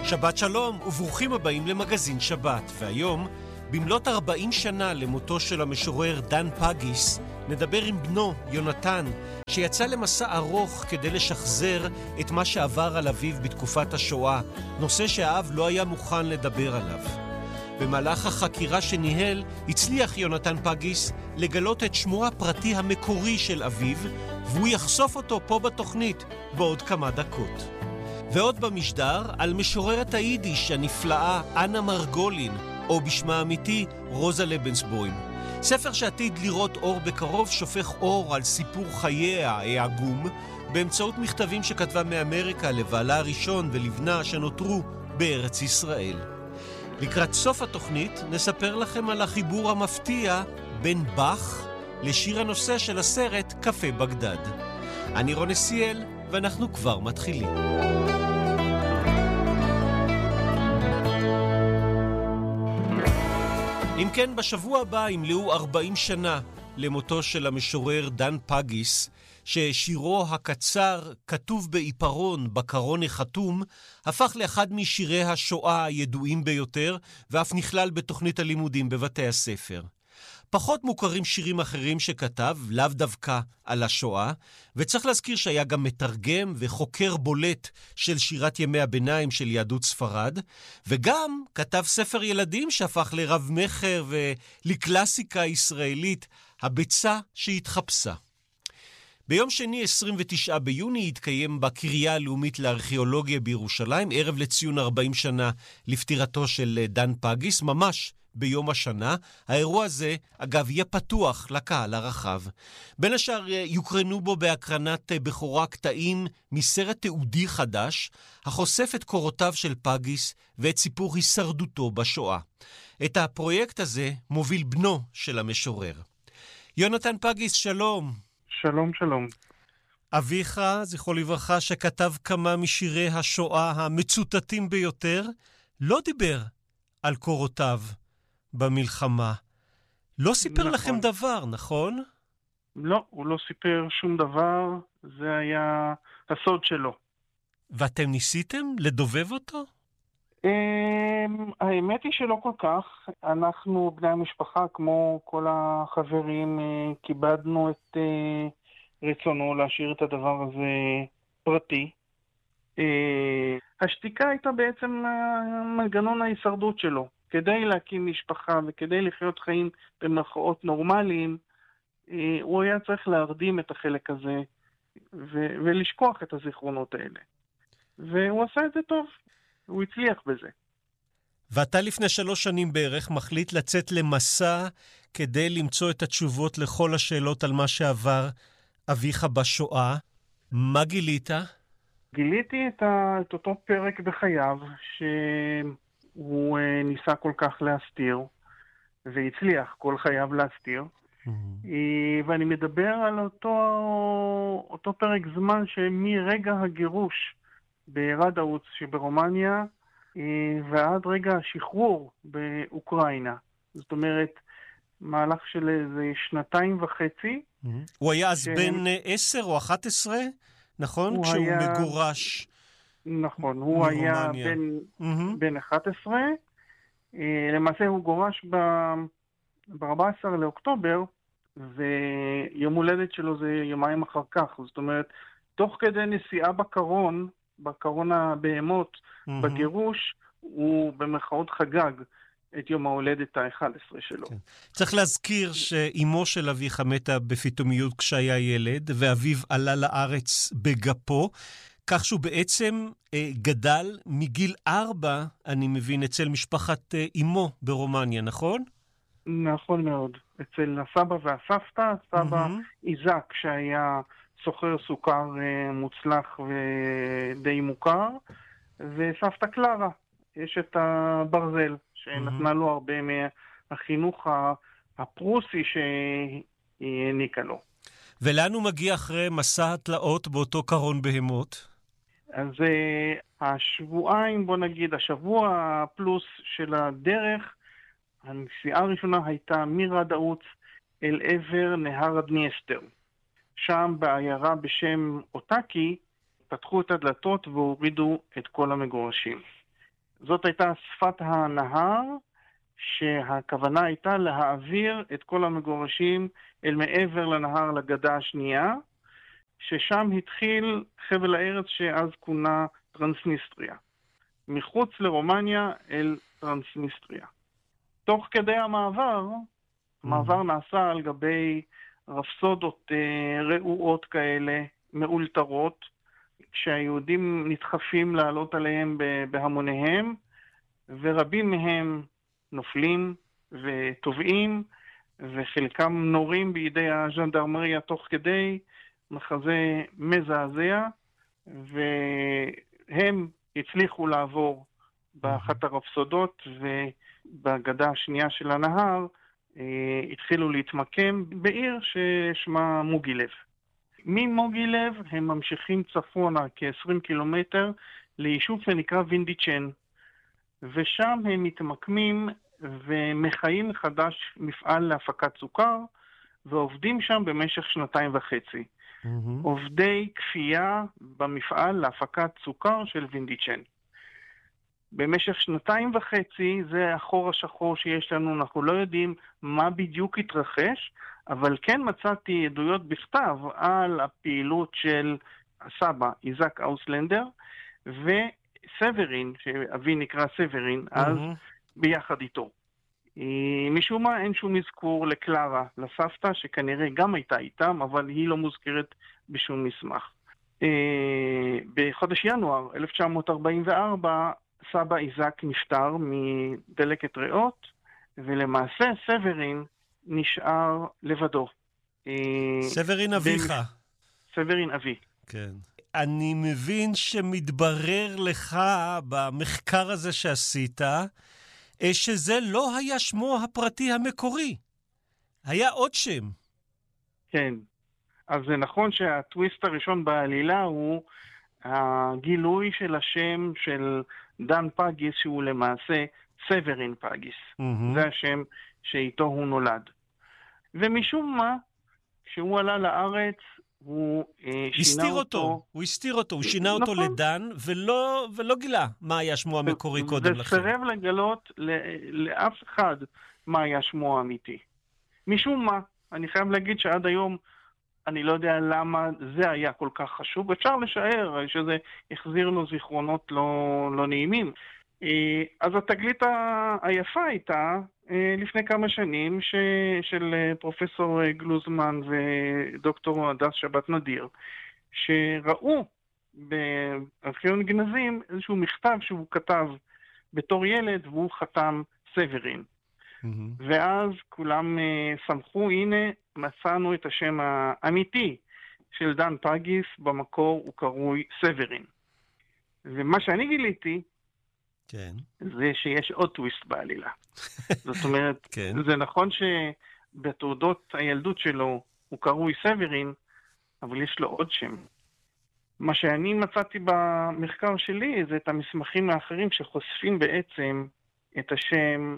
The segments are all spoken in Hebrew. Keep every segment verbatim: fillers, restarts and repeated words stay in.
שבת שלום וברוכים הבאים למגזין שבת, והיום במלאת ארבעים שנה למותו של המשורר דן פגיס נדבר עם בנו יונתן שיצא למסע ארוך כדי לשחזר את מה שעבר על אביו בתקופת השואה, נושא שהאב לא היה מוכן לדבר עליו. במהלך החקירה שניהל הצליח יונתן פגיס לגלות את שמו הפרטי המקורי של אביו, והוא יחשוף אותו פה בתוכנית בעוד כמה דקות. ועוד במשדר על משוררת היידיש הנפלאה אנה מרגולין, או בשמה האמיתי רוזה לבנסבוים. ספר שעתיד לראות אור בקרוב שופך אור על סיפור חייה העגום באמצעות מכתבים שכתבה מאמריקה לבעלה הראשון ולבנה שנותרו בארץ ישראל. לקראת סוף התוכנית נספר לכם על החיבור המפתיע בין באך לשיר הנושא של הסרט קפה בגדד. אני רון נסיאל ואנחנו כבר מתחילים. אם כן, בשבוע הבא ימלאו ארבעים שנה למותו של המשורר דן פגיס, ששירו הקצר, כתוב בעיפרון, בקרון החתום, הפך לאחד משירי השואה הידועים ביותר, ואף נכלל בתוכנית הלימודים בבתי הספר. פחות מוכרים שירים אחרים שכתב, לאו דווקא על השואה, וצריך להזכיר שהיה גם מתרגם וחוקר בולט של שירת ימי הביניים של יהדות ספרד, וגם כתב ספר ילדים שהפך לרב מחר ולקלאסיקה ישראלית, הביצה שהתחפשה. ביום שני עשרים ותשעה ביוני התקיים בקריה הלאומית לארכיאולוגיה בירושלים, ערב לציון ארבעים שנה לפטירתו של דן פגיס, ממש ביום השנה. האירוע הזה, אגב, יהיה פתוח לקהל הרחב. בין השאר יוקרנו בו בהקרנת בכורה קטעים מסרט תיעודי חדש, החושף את קורותיו של פגיס ואת סיפור הישרדותו בשואה. את הפרויקט הזה מוביל בנו של המשורר. יונתן פגיס, שלום. שלום, שלום. אביך, זכרו לברכה, שכתב כמה משירי השואה המצוטטים ביותר, לא דיבר על קורותיו במלחמה. לא סיפר נכון. לכם דבר, נכון? לא, הוא לא סיפר שום דבר, זה היה הסוד שלו. ואתם ניסיתם לדובב אותו? האמת היא שלא כל כך. אנחנו בני המשפחה, כמו כל החברים, כיבדנו את רצונו להשאיר את הדבר הזה פרטי. השתיקה הייתה בעצם מנגנון ההישרדות שלו. כדי להקים משפחה וכדי לחיות חיים במרכאות נורמליים, הוא היה צריך להרדים את החלק הזה ו- ולשכוח את הזיכרונות האלה. והוא עשה את זה טוב, הוא הצליח בזה. ואתה לפני שלוש שנים בערך מחליט לצאת למסע כדי למצוא את התשובות לכל השאלות על מה שעבר אביך בשואה. מה גילית? גיליתי את, ה- את אותו פרק בחייו ש... הוא ניסה כל כך להסתיר, והצליח כל חייו להסתיר. Mm-hmm. ואני מדבר על אותו, אותו פרק זמן שמרגע הגירוש ברדאוץ שברומניה, ועד רגע השחרור באוקראינה. זאת אומרת, מהלך של איזה שנתיים וחצי. Mm-hmm. הוא היה אז ש... בין עשר או אחת עשרה, נכון? כשהוא היה... מגורש. נכון, הוא היה בן, mm-hmm. בן אחת עשרה, למעשה הוא גורש ב-ארבעה עשר לאוקטובר, ויום הולדת שלו זה יומיים אחר כך, זאת אומרת, תוך כדי נסיעה בקרון, בקרון הבהמות, mm-hmm. בגירוש, הוא במרכאות חגג את יום ההולדת ה-אחד עשר שלו. כן. צריך להזכיר שאימו של אביך מתה בפתאומיות כשהיה ילד, ואביו עלה לארץ בגפו, כך שהוא בעצם אה, גדל מגיל ארבע, אני מבין, אצל משפחת אה, אימו ברומניה, נכון? נכון מאוד. אצל הסבא והסבתא, סבא mm-hmm. איזק שהיה סוחר סוכר אה, מוצלח ודי מוכר, וסבתא קלרה, יש את הברזל, שנתנה mm-hmm. לו הרבה מהחינוך הפרוסי שהעניקה לו. ולאן הוא מגיע אחרי מסע התלאות באותו קרון בהמות? אז uh, השבועיים, בוא נגיד, השבוע פלוס של הדרך, הנסיעה הראשונה הייתה מרדאוץ אל עבר נהר הדניאסטר. שם בעיירה בשם אוטקי, פתחו את הדלתות והורידו את כל המגורשים. זאת הייתה שפת הנהר, שהכוונה הייתה להעביר את כל המגורשים אל מעבר לנהר לגדה השנייה, ששם התחיל חבל הארץ שאז כונה טרנסניסטריה. מחוץ לרומניה אל טרנסניסטריה. תוך כדי המעבר, המעבר נעשה על גבי רפסודות רעועות כאלה, מאולתרות, כשהיהודים נדחפים לעלות עליהם בהמוניהם, ורבים מהם נופלים וטובעים, וחלקם נורים בידי הז'נדרמריה תוך כדי, מחזה מזעזע, והם הצליחו לעבור באחת הרפסודות, ובגדה השנייה של הנהר התחילו להתמקם בעיר ששמה מוגילב. ממוגילב הם ממשיכים צפונה כ-עשרים קילומטר ליישוב שנקרא וינדיצ'ן, ושם הם מתמקמים ומחיים מחדש מפעל להפקת סוכר, ועובדים שם במשך שנתיים וחצי. Mm-hmm. עובדי כפייה במפעל להפקת סוכר של וינדיצ'ן. במשך שנתיים וחצי, זה החור השחור שיש לנו, אנחנו לא יודעים מה בדיוק התרחש, אבל כן מצאתי עדויות בכתב על הפעילות של הסבא, איזק אוסלנדר, וסברין, שאבי נקרא סברין, mm-hmm. אז ביחד איתו. משום מה אין שום מזכור לקלרה, לסבתא, שכנראה גם הייתה איתם, אבל היא לא מוזכרת בשום מסמך. בחודש ינואר אלף תשע מאות ארבעים וארבע, סבא איזק נפטר מדלקת ריאות, ולמעשה סברין נשאר לבדו. סברין אביך. סברין אבי. כן. אני מבין שמתברר לך במחקר הזה שעשית, שזה לא היה שמו הפרטי המקורי. היה עוד שם. כן. אז זה נכון שהטוויסט הראשון בעלילה הוא הגילוי של השם של דן פגיס, שהוא למעשה סברין פגיס. Mm-hmm. זה השם שאיתו הוא נולד. ומשום מה, כשהוא עלה לארץ, הוא אה, שינה אותו. אותו. הוא הסתיר אותו, הוא שינה אותו נכון. לדן, ולא, ולא גילה מה היה שמו המקורי ו- קודם לכן. וסרב לגלות ל- לאף אחד מה היה שמו האמיתי. משום מה, אני חייב להגיד שעד היום, אני לא יודע למה זה היה כל כך חשוב. אפשר לשער שזה החזיר לו זיכרונות לא, לא נעימים. אז התגלית ה- היפה הייתה, לפני כמה שנים, ש... של פרופסור גלוזמן ודוקטור הדס שבת נדיר, שראו בארכיון גנזים איזשהו מכתב שהוא כתב בתור ילד, והוא חתם סברין. Mm-hmm. ואז כולם uh, שמחו, הנה מצאנו את השם האמיתי של דן פגיס, במקור הוא קרוי סברין. ומה שאני גיליתי, כן. זה שיש עוד טוויסט בעלילה. זאת אומרת, כן. זה נכון שבתעודות הילדות שלו הוא קרוי סברין, אבל יש לו עוד שם. מה שאני מצאתי במחקר שלי זה את המסמכים האחרים שחושפים בעצם את השם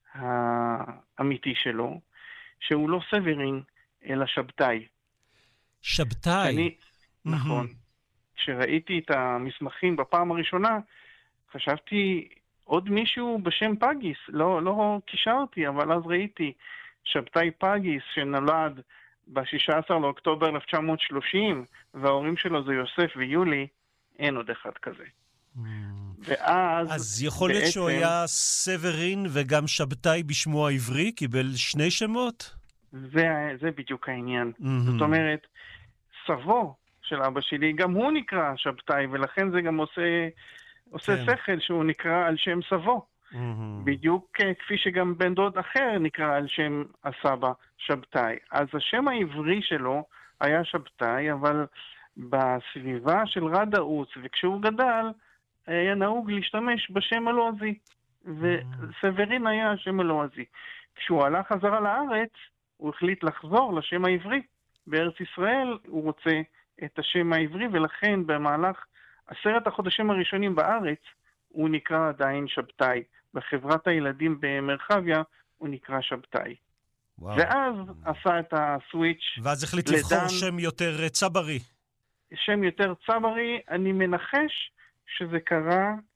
האמיתי שלו, שהוא לא סברין, אלא שבתאי. שבתאי? אני, mm-hmm. נכון. כשראיתי את המסמכים בפעם הראשונה, חשבתי עוד מישהו בשם פגיס, לא, לא קישרתי, אבל אז ראיתי שבתאי פגיס שנולד ב-שישה עשר לאוקטובר אלף תשע מאות שלושים, וההורים שלו זה יוסף ויולי, אין עוד אחד כזה. Mm. ואז... אז יכול להיות בעצם... שהוא היה סברין וגם שבתאי בשמו העברי, קיבל שני שמות? זה, זה בדיוק העניין. Mm-hmm. זאת אומרת, סבו של אבא שלי, גם הוא נקרא שבתאי, ולכן זה גם עושה... עושה כן. שכל שהוא נקרא על שם סבו. Mm-hmm. בדיוק כפי שגם בן דוד אחר נקרא על שם הסבא, שבתאי. אז השם העברי שלו היה שבתאי, אבל בסביבה של רדאוץ, וכשהוא גדל, היה נהוג להשתמש בשם הלועזי. וסברין היה השם הלועזי. כשהוא הלך חזרה לארץ, הוא החליט לחזור לשם העברי. בארץ ישראל הוא רוצה את השם העברי, ולכן במהלך עשרת החודשים הראשונים בארץ, הוא נקרא עדיין שבתאי. בחברת הילדים במרחביה, הוא נקרא שבתאי. וואו. ואז עשה את הסוויץ' ואז החליט לדן, לבחור שם יותר צברי. שם יותר צברי, אני מנחש שזה קרה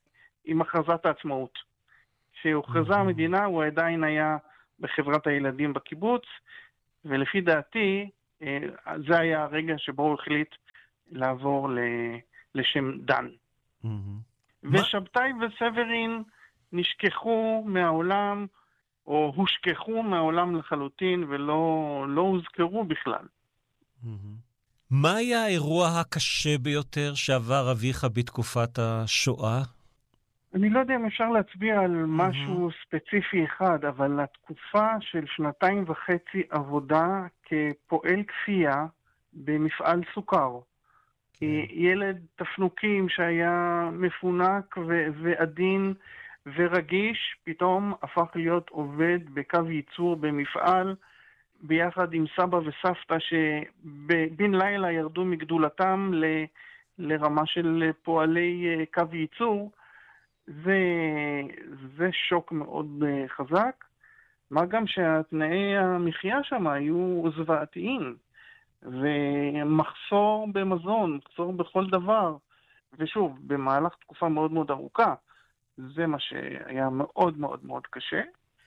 עם הכרזת העצמאות. כשהוכרזה Mhm. המדינה הוא עדיין היה בחברת הילדים בקיבוץ, ולפי דעתי אה, זה היה הרגע שבו הוא החליט לעבור ל- לשם דן. Mhm. מה? ושבתאי וסברין נשכחו מהעולם, או הושכחו מהעולם לחלוטין, ולא לא הוזכרו בכלל. Mhm. מה היה האירוע הקשה ביותר שעבר אביך בתקופת השואה? אני לא יודע אם אפשר להצביע על משהו ספציפי אחד, אבל התקופה של שנתיים וחצי עבודה כפועל כפייה במפעל סוכר. ילד תפנוקים שהיה מפונק ו- ועדין ורגיש, פתאום הפך להיות עובד בקו ייצור במפעל, ביחד עם סבא וסבתא שבן לילה ירדו מגדולתם ל- לרמה של פועלי אה, קו ייצור. זה, זה שוק מאוד uh, חזק, מה גם שהתנאי המחיה שם היו זוועתיים, ומחסור במזון, מחסור בכל דבר, ושוב, במהלך תקופה מאוד מאוד ארוכה, זה מה שהיה מאוד מאוד מאוד קשה.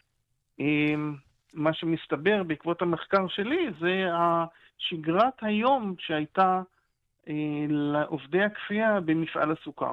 מה שמסתבר בעקבות המחקר שלי זה שגרת היום שהייתה uh, לעובדי הכפייה במפעל הסוכר.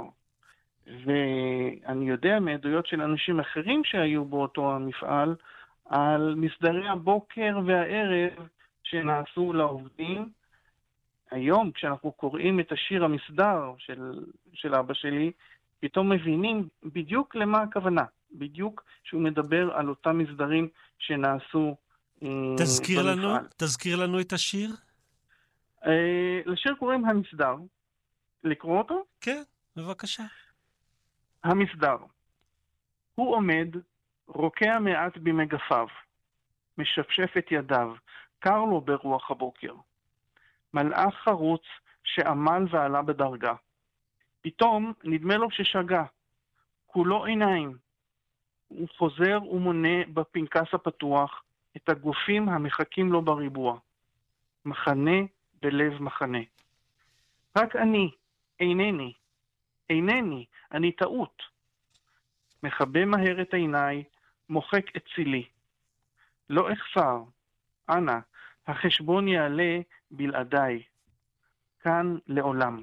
ואני יודע מעדויות של אנשים אחרים שהיו באותו המפעל, על מסדרי הבוקר והערב שנעשו לעובדים. היום, כשאנחנו קוראים את השיר המסדר של, של אבא שלי, פתאום מבינים בדיוק למה הכוונה. בדיוק שהוא מדבר על אותם מסדרים שנעשו תזכיר במפעל. לנו, תזכיר לנו את השיר? אה, לשיר קוראים המסדר. לקרוא אותו? כן, בבקשה. המסדר. הוא עומד, רוקע מעט במגפיו, משפשף את ידיו, קר לו ברוח הבוקר. מלאך חרוץ שעמל ועלה בדרגה. פתאום נדמה לו ששגה, כולו עיניים. הוא חוזר ומונה בפנקס הפתוח את הגופים המחכים לו בריבוע. מחנה בלב מחנה. רק אני, אינני, אינני, אני טעות. מחבא מהר את עיניי, מוחק את צילי. לא אחסר, אנא, החשבון יעלה בלעדיי. כאן לעולם.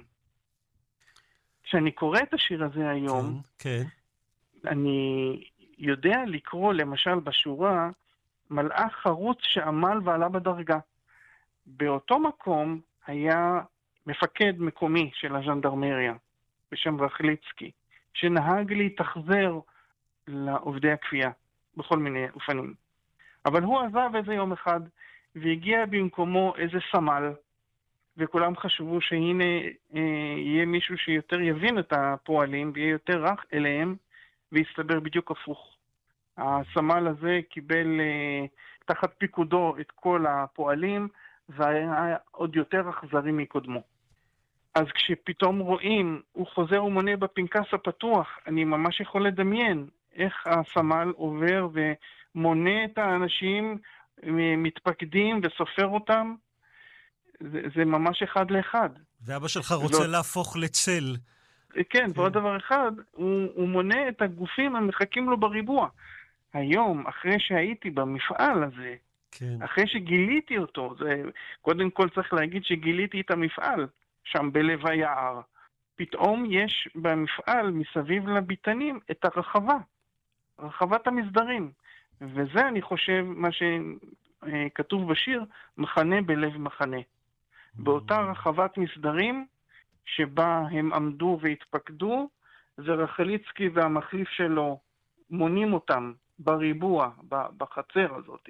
כשאני קורא את השיר הזה היום, כן, כן. אני יודע לקרוא למשל בשורה, מלאך חרוץ שעמל ועלה בדרגה. באותו מקום היה מפקד מקומי של הז'נדרמריה, בשם רחליצקי, שנהג להתאכזר לעובדי הכפייה, בכל מיני אופנים. אבל הוא עזב איזה יום אחד, והגיע במקומו איזה סמל, וכולם חשבו שהנה אה, יהיה מישהו שיותר יבין את הפועלים, ויהיה יותר רך אליהם, והסתבר בדיוק הפוך. הסמל הזה קיבל אה, תחת פיקודו את כל הפועלים, והיה עוד יותר אכזרי מקודמו. אז כשפתאום רואים, הוא חוזר ומונה בפנקס הפתוח, אני ממש יכול לדמיין איך הסמל עובר ומונה את האנשים, מתפקדים וסופר אותם. זה, זה ממש אחד לאחד. ואבא שלך רוצה זאת... להפוך לצל. כן, כן. ועוד דבר אחד, הוא, הוא מונה את הגופים המחכים לו בריבוע. היום, אחרי שהייתי במפעל הזה, כן. אחרי שגיליתי אותו, זה, קודם כל צריך להגיד שגיליתי את המפעל, שם בלב היער. פתאום יש במפעל מסביב לביתנים את הרחבה, רחבת המסדרים. וזה אני חושב מה שכתוב בשיר, מחנה בלב מחנה. באותה רחבת מסדרים שבה הם עמדו והתפקדו, ורחליצקי והמחליף שלו מונים אותם בריבוע, בחצר הזאת.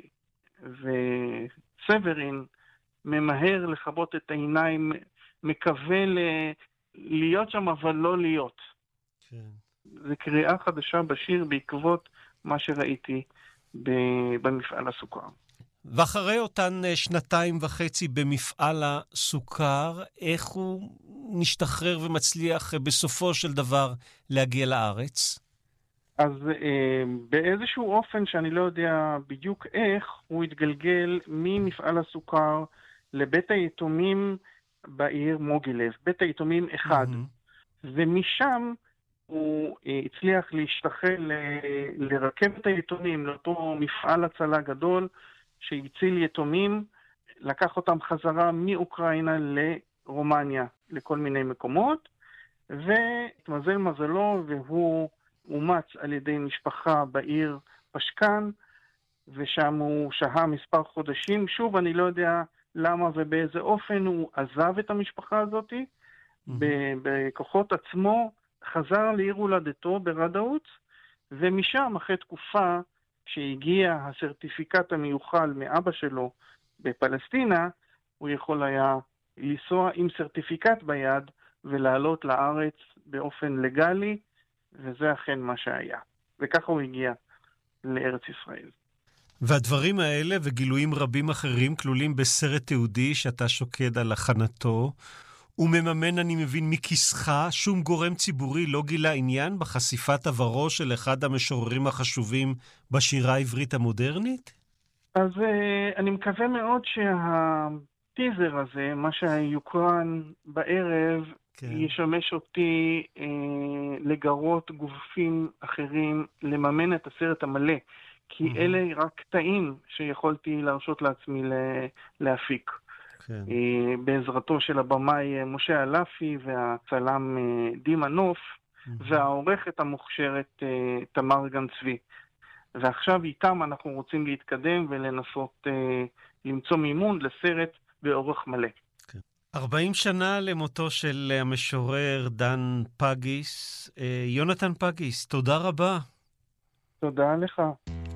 וסברין ממהר לכבות את העיניים, מקווה ל- להיות שם אבל לא להיות. כן. זה קריאה חדשה בשיר בעקבות מה שראיתי במפעל הסוכר. ואחרי אותן שנתיים וחצי במפעל הסוכר, איך הוא נשתחרר ומצליח בסופו של דבר להגיע לארץ? אז אה, באיזשהו אופן שאני לא יודע בדיוק איך, הוא התגלגל ממפעל הסוכר לבית היתומים בעיר מוגילב, בית היתומים אחד. Mm-hmm. ומשם הוא הצליח להשתחל ל- לרכבת היתומים, לאותו מפעל הצלה גדול שהציל יתומים, לקח אותם חזרה מאוקראינה לרומניה, לכל מיני מקומות, והתמזל מזלו והוא אומץ על ידי משפחה בעיר פשקן, ושם הוא שהה מספר חודשים. שוב, אני לא יודע למה ובאיזה אופן הוא עזב את המשפחה הזאת. Mm-hmm. בכוחות עצמו חזר לעיר הולדתו ברדאוץ, ומשם אחרי תקופה שהגיע הסרטיפיקט המיוחל מאבא שלו בפלסטינה, הוא יכול היה לנסוע עם סרטיפיקט ביד ולעלות לארץ באופן לגלי, וזה אכן מה שהיה. וככה הוא הגיע לארץ ישראל. והדברים האלה וגילויים רבים אחרים כלולים בסרט תיעודי שאתה שוקד על הכנתו, ומממן, אני מבין, מכיסך. שום גורם ציבורי לא גילה עניין בחשיפת עברו של אחד המשוררים החשובים בשירה העברית המודרנית? אז אני מקווה מאוד שהטיזר הזה, מה שיוקרן בערב, כן. ישמש אותי אה, לגרות גופים אחרים לממן את הסרט המלא, כי mm-hmm. אלה רק קטעים שיכולתי להרשות לעצמי להפיק. כן. אה, בעזרתו של הבמאי משה אלפי והצלם אה, דימה נוף, mm-hmm. והעורכת המוכשרת אה, תמר גן צבי. ועכשיו איתם אנחנו רוצים להתקדם ולנסות אה, למצוא מימון לסרט באורך מלא. כן. ארבעים שנה למותו של המשורר דן פגיס. אה, יונתן פגיס, תודה רבה. תודה לך.